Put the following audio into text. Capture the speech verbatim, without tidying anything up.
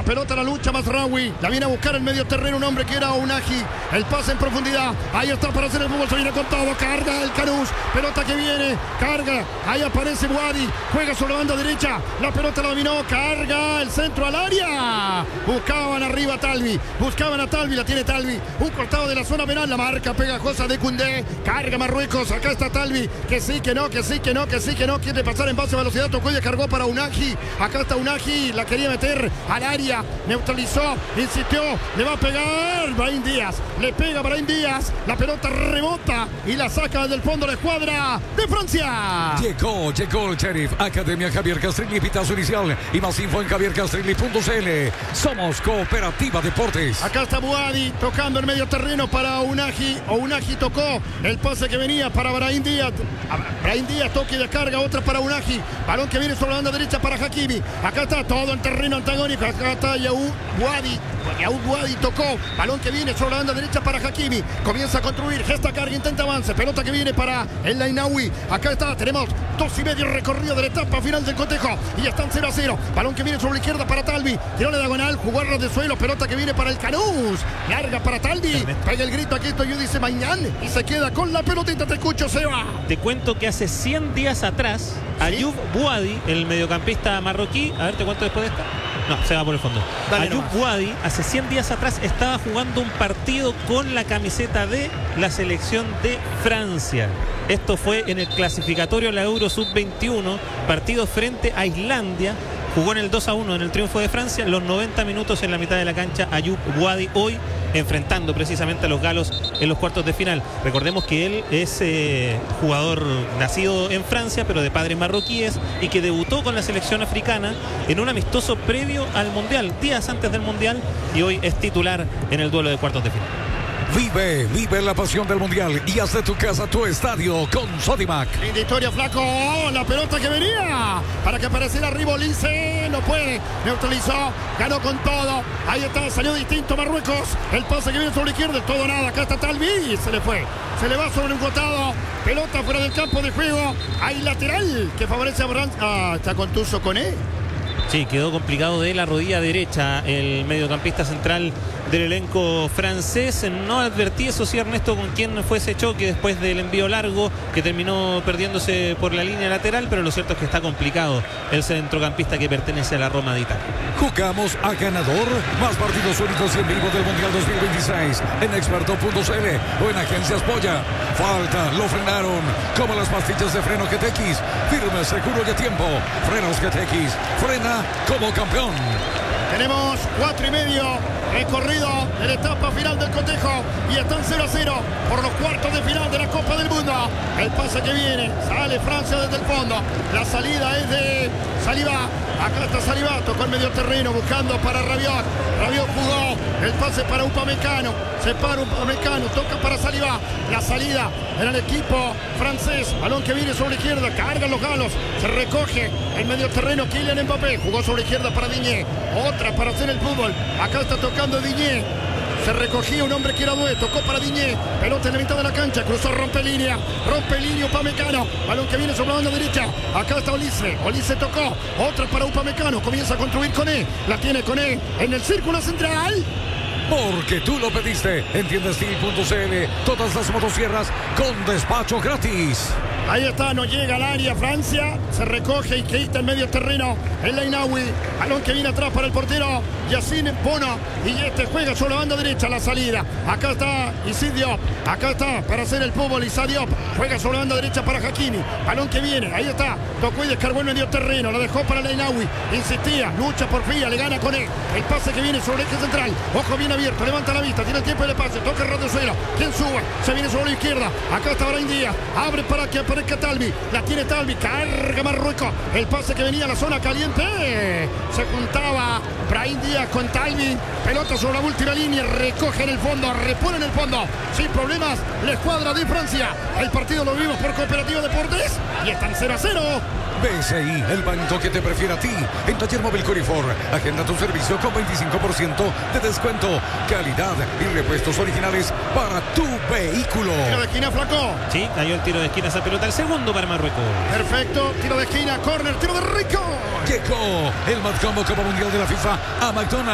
pelota, la lucha Mazraoui. La viene a buscar en medio terreno un hombre que era Unagi. El pase en profundidad. Ahí está para hacer el fútbol. Se viene con todo. Carga el Canús. Pelota que viene. Carga. Ahí aparece Buadi. Juega sobre la banda derecha. La pelota la dominó. Carga el centro al área. Buscaban arriba a Talvi. Buscaban a Talvi. La tiene Talvi. Un cortado de la zona penal. La marca pegajosa de Koundé. Carga Marruecos. Acá está Talvi. Que sí, que no, que sí, que no, que sí, que no. Quiere pasar en base a velocidad. Tocó y cargó para Unagi. Acá está Unagi. La quería meter al área. Neutralizó. Insistió. Le va a pegar. Brahim Díaz. Le pega Brahim Díaz. La pelota rebota y la saca desde el fondo la escuadra de Francia. Llegó, llegó el Sheriff. Academia Javier Castrilli, pitazo inicial. Y más info en javier castrilli punto c l. Somos Cooperativa Deportes. Acá está Buadi tocando en medio terreno para Unagi. O Unagi tocó el pase que venía para Brahim Díaz. Brahim Díaz, toque de carga, otra para Unagi. Balón que viene sobre la banda derecha para Hakimi. Acá está todo en terreno antagónico. Acá está Yaou Buadi. Yaou Buadi tocó. Balón que viene sobre la banda derecha para Hakimi. Comienza a construir. Gesta carga, intenta avance. Pelota que viene para el Lainaoui. Acá está. Tenemos dos y medio recorrido de la etapa final del cotejo. Y están cero a cero. Balón que viene sobre la izquierda para Talvi. Tiró la diagonal. Jugó a ras de suelo. Pelota que viene para el Canús. Larga para Talvi. Pega el grito. Aquí estoy yo, dice Mañán. Y se queda con la pelotita. Te escucho, Seba. Te cuento que hace cien días atrás, ¿sí? Ayoub Buadi, el mediocampista marroquí. A ver, te cuento después de esta. No, se va por el fondo. Dale Ayoub nomás. Buadi, hace cien días atrás, estaba jugando un partido con la camiseta de la selección de Francia. Esto fue en el clasificatorio a la Euro sub veintiuno, partido frente a Islandia. Jugó en el dos a uno en el triunfo de Francia, los noventa minutos en la mitad de la cancha. Ayoub Buadi hoy enfrentando precisamente a los galos en los cuartos de final. Recordemos que él es eh, jugador nacido en Francia, pero de padres marroquíes, y que debutó con la selección africana en un amistoso previo al Mundial, días antes del Mundial, y hoy es titular en el duelo de cuartos de final. Vive, vive la pasión del Mundial y haz de tu casa tu estadio con Sodimac. Linda historia, Flaco. La pelota que venía para que apareciera Ribolice. No puede. Neutralizó. Ganó con todo. Ahí está. Salió distinto Marruecos. El pase que viene sobre la izquierda. Todo nada. Acá está Talvi. Se le fue. Se le va sobre un costado. Pelota fuera del campo de juego. Hay lateral que favorece a Francia. Ah, está contuso con él. Sí, quedó complicado de la rodilla derecha el mediocampista central del elenco francés. No advertí, eso sí, Ernesto, con quién fue ese choque después del envío largo que terminó perdiéndose por la línea lateral, pero lo cierto es que está complicado el centrocampista que pertenece a la Roma de Italia. Jugamos a ganador. Más partidos únicos y en vivo del Mundial dos mil veintiséis en experto punto c l o en Agencias Polla. Falta, lo frenaron, como las pastillas de freno G T X. Firme, seguro y a tiempo. Frenos G T X. Frena como campeón. Tenemos cuatro y medio recorrido en la etapa final del cotejo y están cero a cero por los cuartos de final de la Copa del Mundo. El pase que viene, sale Francia desde el fondo. La salida es de Saliba. Acá está Saliba, tocó el medio terreno buscando para Rabiot. Rabiot jugó el pase para Upamecano. Se para Upamecano, toca para Saliba. La salida era el equipo francés. Balón que viene sobre la izquierda, cargan los galos. Se recoge el medio terreno Kylian Mbappé. Jugó sobre la izquierda para Digne. Otra para hacer el fútbol. Acá está tocando Digne. Se recogía un hombre que era Doué, tocó para Digne, pelota en la mitad de la cancha, cruzó, rompe línea, rompe línea Upamecano, balón que viene sobre la banda derecha, acá está Olise, Olise tocó, otra para Upamecano, comienza a construir Koné, la tiene Koné en el círculo central. Porque tú lo pediste en tiendastil punto c l, todas las motosierras con despacho gratis. Ahí está, no llega al área Francia, se recoge y quita en medio terreno el Lainaoui, balón que viene atrás para el portero Yacine Bono, y este juega sobre la banda derecha, la salida, acá está Issa Diop, acá está para hacer el fútbol Issa Diop, juega sobre la banda derecha para Hakimi, balón que viene, ahí está, tocó y descargó en medio terreno, la dejó para Lainaoui, insistía, lucha por Fía, le gana con él, el pase que viene sobre el eje central, ojo bien abierto, levanta la vista, tiene el tiempo de pase, toca el rato suelo, quien sube, se viene sobre la izquierda, acá está Brahim Díaz, abre para que aparezca Talvi, la tiene Talvi, carga Marruecos, el pase que venía a la zona caliente, se juntaba Brahim Díaz con Talvi, pelota sobre la última línea, recoge en el fondo, repone en el fondo, sin problemas, la escuadra de Francia, el partido lo vimos por Cooperativa Deportes y están cero a cero. B C I, el banco que te prefiere a ti. En Taller Móvil Corifor, agenda tu servicio con veinticinco por ciento de descuento, calidad y repuestos originales para tu vehículo. Tiro de esquina, Flaco. Sí, cayó el tiro de esquina esa pelota, el segundo para Marruecos. Perfecto, tiro de esquina, córner, tiro de Rico. Llegó el Matcombo Copa Mundial de la FIFA a McDonald's.